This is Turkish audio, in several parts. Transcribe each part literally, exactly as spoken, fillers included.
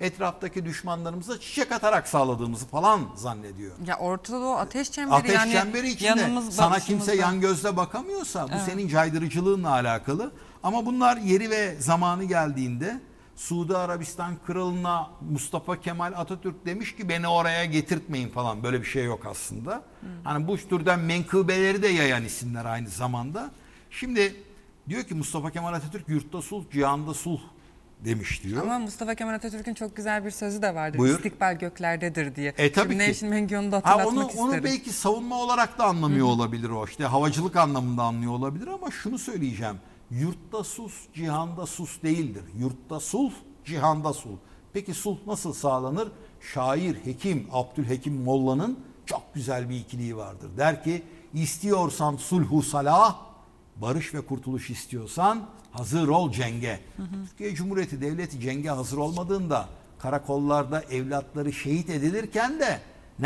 etraftaki düşmanlarımıza çiçek atarak sağladığımızı falan zannediyor. Ya Orta Doğu ateş çemberi, Ateş yani çemberi içinde yanımız, sana kimse başımızda. yan gözle bakamıyorsa bu Evet. senin caydırıcılığınla alakalı. Ama bunlar yeri ve zamanı geldiğinde Suudi Arabistan kralına Mustafa Kemal Atatürk demiş ki beni oraya getirtmeyin falan, böyle bir şey yok aslında. Hmm. Hani bu türden menkıbeleri de yayan isimler aynı zamanda. Şimdi diyor ki Mustafa Kemal Atatürk yurtta sulh, cihanda sulh demiş diyor. Ama Mustafa Kemal Atatürk'ün çok güzel bir sözü de vardır. Buyur. İstikbal göklerdedir diye. E, tabii Şimdi ki. Nevşin Mengü onu da Ha, hatırlatmak onu, isterim. onu belki savunma olarak da anlamıyor Hı. olabilir o. İşte havacılık anlamında anlıyor olabilir ama şunu söyleyeceğim. Yurtta sus, cihanda sus değildir. Yurtta sulh, cihanda sulh. Peki sulh nasıl sağlanır? Şair, hekim Abdülhekim Molla'nın çok güzel bir ikiliği vardır. Der ki, istiyorsan sulhu salah, barış ve kurtuluş istiyorsan hazır ol cenge. Hı hı. Türkiye Cumhuriyeti Devleti cenge hazır olmadığında karakollarda evlatları şehit edilirken de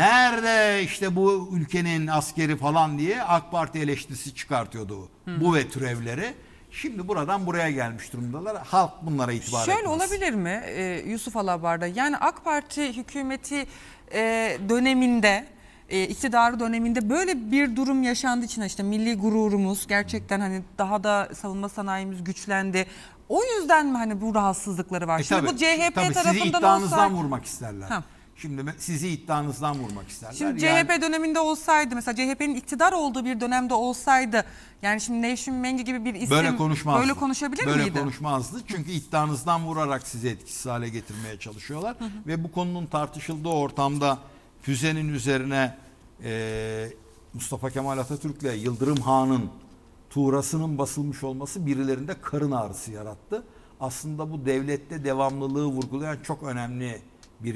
nerede işte bu ülkenin askeri falan diye AK Parti eleştirisi çıkartıyordu. Hı. Bu ve türevleri. Şimdi buradan buraya gelmiş durumdalar. Halk bunlara itibar Şöyle etmez. olabilir mi e, Yusuf Alabar'da? Yani AK Parti hükümeti e, döneminde, e, iktidarı döneminde böyle bir durum yaşandığı için işte milli gururumuz gerçekten hani daha da savunma sanayimiz güçlendi. O yüzden mi hani bu rahatsızlıkları var? E Şimdi tabii, bu C H P tabii tarafından sizi iddianızdan olsaydı... vurmak isterler. Ha. Şimdi sizi iddianızdan vurmak isterler. Şimdi yani... C H P döneminde olsaydı, mesela C H P'nin iktidar olduğu bir dönemde olsaydı, yani şimdi Nevşin Mengü gibi bir isim böyle konuşmazdı. böyle konuşabilir böyle miydi? Böyle konuşmazdı. Çünkü iddianızdan vurarak sizi etkisiz hale getirmeye çalışıyorlar. Hı hı. Ve bu konunun tartışıldığı ortamda füzenin üzerine e, Mustafa Kemal Atatürk'le Yıldırım Han'ın tuğrasının basılmış olması birilerinde karın ağrısı yarattı. Aslında bu devlette devamlılığı vurgulayan çok önemli bir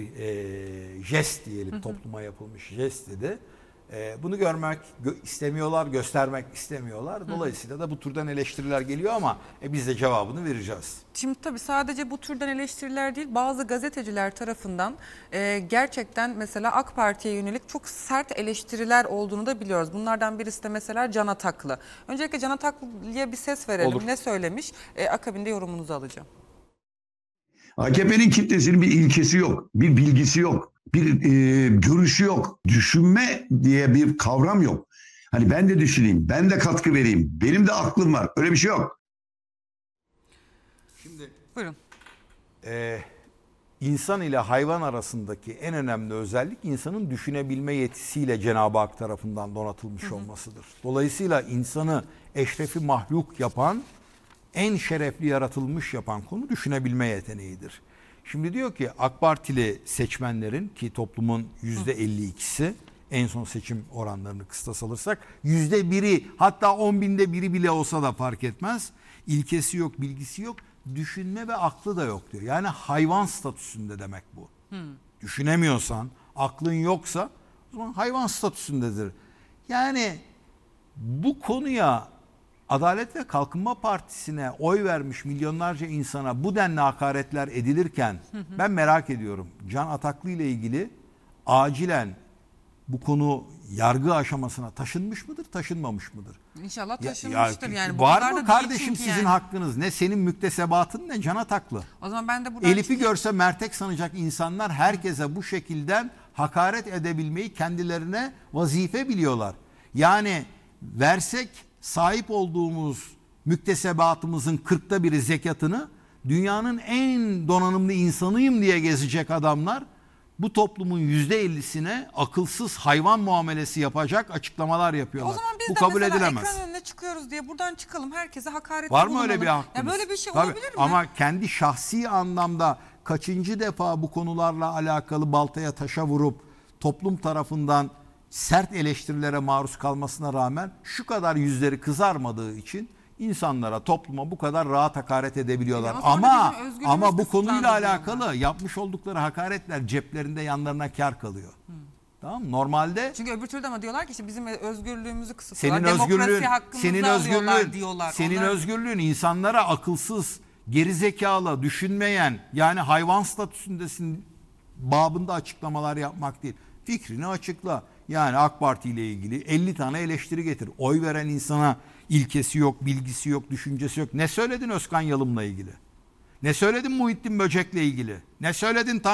e, jest diyelim, hı hı. topluma yapılmış jest dedi. E, bunu görmek gö- istemiyorlar, göstermek istemiyorlar. Dolayısıyla hı hı. da bu türden eleştiriler geliyor ama e, biz de cevabını vereceğiz. Şimdi tabii sadece bu türden eleştiriler değil, bazı gazeteciler tarafından e, gerçekten mesela AK Parti'ye yönelik çok sert eleştiriler olduğunu da biliyoruz. Bunlardan birisi de mesela Can Ataklı. Öncelikle Can Ataklı'ya bir ses verelim. Olur. Ne söylemiş? E, akabinde yorumunuzu alacağım. A K P'nin kitlesinin bir ilkesi yok, bir bilgisi yok, bir e, görüşü yok. Düşünme diye bir kavram yok. Hani ben de düşüneyim, ben de katkı vereyim, benim de aklım var. Öyle bir şey yok. Şimdi buyurun. E, insan ile hayvan arasındaki en önemli özellik insanın düşünebilme yetisiyle Cenab-ı Hak tarafından donatılmış hı hı. olmasıdır. Dolayısıyla insanı eşrefi mahluk yapan, en şerefli yaratılmış yapan konu düşünebilme yeteneğidir. Şimdi diyor ki AK Partili seçmenlerin, ki toplumun yüzde elli ikisi, en son seçim oranlarını kıstas alırsak yüzde biri, hatta on binde biri bile olsa da fark etmez. İlkesi yok, bilgisi yok, düşünme ve aklı da yok diyor. Yani hayvan statüsünde demek bu. Hmm. Düşünemiyorsan, aklın yoksa o zaman hayvan statüsündedir. Yani bu konuya Adalet ve Kalkınma Partisi'ne oy vermiş milyonlarca insana bu denli hakaretler edilirken hı hı. ben merak ediyorum. Can Ataklı ile ilgili acilen bu konu yargı aşamasına taşınmış mıdır, taşınmamış mıdır? İnşallah taşınmıştır. Ya, yani var mı kardeşim sizin yani. hakkınız? Ne senin müktesebatın ne Can Ataklı? O zaman ben de buradan Elif'i çıkayım. Görse mertek sanacak insanlar herkese bu şekilden hakaret edebilmeyi kendilerine vazife biliyorlar. Yani versek sahip olduğumuz müktesebatımızın kırkta biri zekatını dünyanın en donanımlı insanıyım diye gezecek adamlar bu toplumun yüzde ellisine akılsız hayvan muamelesi yapacak açıklamalar yapıyorlar. O zaman biz bu de kabul mesela edilemez. ekran önüne çıkıyoruz diye buradan çıkalım, herkese hakaret Var bulunalım. mı öyle bir hakkımız? Ya böyle bir şey Tabii. olabilir mi? Ama kendi şahsi anlamda kaçıncı defa bu konularla alakalı baltaya taşa vurup toplum tarafından sert eleştirilere maruz kalmasına rağmen şu kadar yüzleri kızarmadığı için insanlara, topluma bu kadar rahat hakaret edebiliyorlar. Yani ama ama bu konuyla alakalı yapmış oldukları hakaretler ceplerinde, yanlarına kar kalıyor. Hmm. Tamam mı? Normalde çünkü öbür türlü ama diyorlar ki işte bizim özgürlüğümüzü kısıtlıyorlar. Senin özgürlüğün, senin özgürlüğün diyorlar. Senin Onlar... özgürlüğün insanlara akılsız, gerizekalı, düşünmeyen, yani hayvan statüsündesin babında açıklamalar yapmak değil. Fikrini açıkla. Yani AK Parti ile ilgili elli tane eleştiri getir. Oy veren insana ilkesi yok, bilgisi yok, düşüncesi yok. Ne söyledin Özkan Yalım'la ilgili? Ne söyledin Muhittin Böcek'le ilgili? Ne söyledin